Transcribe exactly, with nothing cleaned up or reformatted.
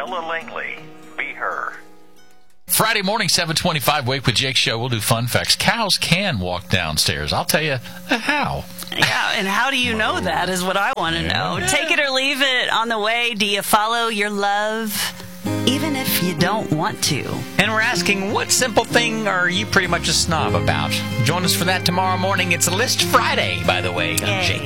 Ella Langley. Be her. Friday morning, seven twenty-five, Wake with Jake show. We'll do fun facts. Cows can walk downstairs. I'll tell you uh, how. Yeah, and how do you know that is what I want to know. Yeah. Take it or leave it. On the way, do you follow your love, even if you don't want to? And we're asking, what simple thing are you pretty much a snob about? Join us for that tomorrow morning. It's List Friday, by the way, on Yay. Jake.